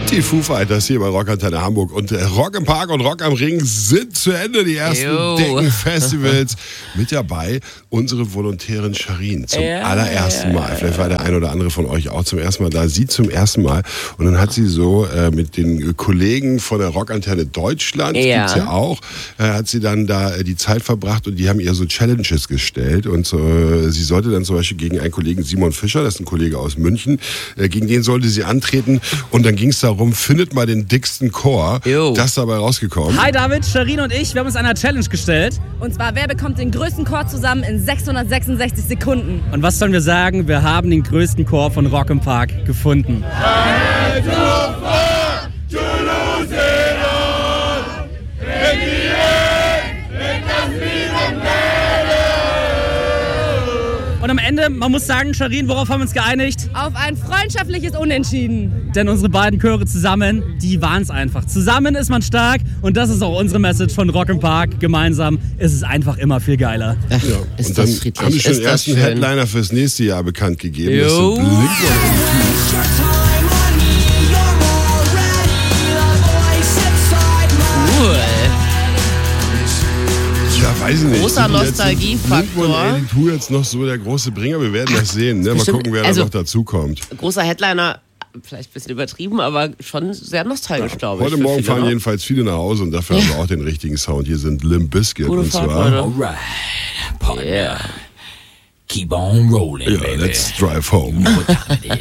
Die Foo Fighters hier bei Rockantenne Hamburg und Rock im Park und Rock am Ring sind zu Ende. Die ersten dicken Festivals mit dabei. Unsere Volontärin Charin zum allerersten Mal. Vielleicht war der ein oder andere von euch auch zum ersten Mal da. Sie zum ersten Mal. Und dann hat sie so mit den Kollegen von der Rockantenne Deutschland, gibt's ja auch, hat sie dann da die Zeit verbracht und die haben ihr so Challenges gestellt. Und sie sollte dann zum Beispiel gegen einen Kollegen, Simon Fischer, das ist ein Kollege aus München, gegen den sollte sie antreten. Und dann ging es darum, findet mal den dicksten Chor. Das ist dabei rausgekommen. Hi David, Charin und ich, wir haben uns einer Challenge gestellt. Und zwar, wer bekommt den größten Chor zusammen in 666 Sekunden? Und was sollen wir sagen? Wir haben den größten Chor von Rock im Park gefunden. Und am Ende, man muss sagen, Charin, worauf haben wir uns geeinigt? Auf ein freundschaftliches Unentschieden. Denn unsere beiden Chöre zusammen, die waren es einfach. Zusammen ist man stark und das ist auch unsere Message von Rock im Park. Gemeinsam ist es einfach immer viel geiler. Ja. Und dann haben die schon den ersten Headliner fürs nächste Jahr bekannt gegeben. Das sind weiß ich nicht. Großer Nostalgiefaktor. Blink-182 jetzt noch so der große Bringer. Wir werden das sehen. Ne? Mal gucken, wer da noch dazukommt. Großer Headliner, vielleicht ein bisschen übertrieben, aber schon sehr nostalgisch, glaube ich. Heute Morgen fahren jedenfalls viele nach Hause und dafür haben wir auch den richtigen Sound. Hier sind Limp Bizkit Gute und Fahrt, zwar... Alright, partner. Keep on rolling, baby. Let's drive home. You know what time it